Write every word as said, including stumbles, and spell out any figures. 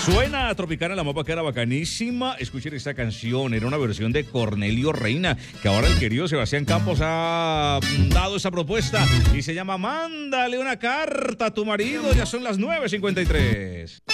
Suena Tropicana, la mopa que era bacanísima. Escuchen esta canción, era una versión de Cornelio Reina, que ahora el querido Sebastián Campos ha dado esa propuesta y se llama Mándale una carta a tu marido. Ya son las nueve cincuenta y tres.